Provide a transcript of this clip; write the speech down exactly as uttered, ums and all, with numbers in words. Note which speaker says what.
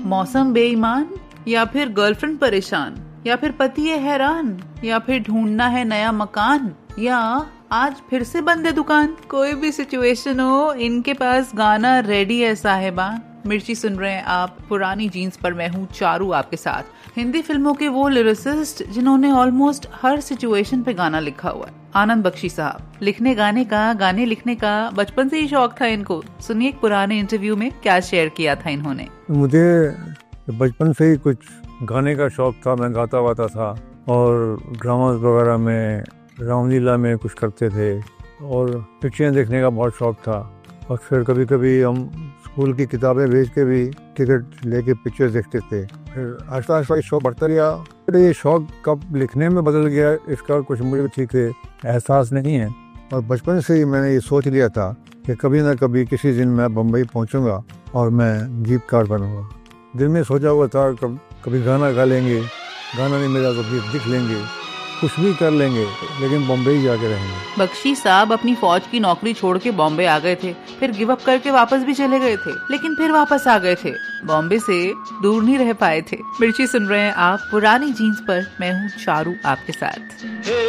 Speaker 1: मौसम बेईमान, या फिर गर्लफ्रेंड परेशान, या फिर पति है हैरान, या फिर ढूंढना है नया मकान, या आज फिर से बंद है दुकान। कोई भी सिचुएशन हो, इनके पास गाना रेडी है साहिबा। मिर्ची सुन रहे हैं आप पुरानी जीन्स पर, मैं हूँ चारू आपके साथ। हिंदी फिल्मों के वो लिरिसिस्ट जिन्होंने ऑलमोस्ट हर सिचुएशन पे गाना लिखा हुआ है, आनंद बख्शी साहब। लिखने गाने का, गाने लिखने का बचपन से ही शौक था इनको। सुनिए एक पुराने इंटरव्यू में क्या शेयर किया था इन्होंने।
Speaker 2: मुझे बचपन से ही कुछ गाने का शौक था, मैं गाता वाता था और ड्रामा वगैरह में, रामलीला में कुछ करते थे और पिक्चरें देखने का बहुत शौक था। और फिर कभी कभी हम स्कूल की किताबें भेज के भी टिकट लेके पिक्चर्स देखते थे। फिर आस्ता आस्ता शौक बढ़ता गया। फिर ये शौक कब लिखने में बदल गया इसका कुछ मुझे ठीक से एहसास नहीं है। और बचपन से ही मैंने ये सोच लिया था कि कभी ना कभी किसी दिन मैं बम्बई पहुंचूंगा और मैं गीतकार बनूंगा। दिल में सोचा हुआ था कब, कभी गाना गा लेंगे, गाना नहीं मिला तो गीत लिख लेंगे, कुछ भी कर लेंगे, लेकिन बॉम्बे जाके रहेंगे।
Speaker 1: बख्शी साहब अपनी फौज की नौकरी छोड़ के बॉम्बे आ गए थे, फिर गिव अप करके वापस भी चले गए थे, लेकिन फिर वापस आ गए थे। बॉम्बे से दूर नहीं रह पाए थे। मिर्ची सुन रहे हैं आप पुरानी जीन्स पर, मैं हूँ चारू आपके साथ।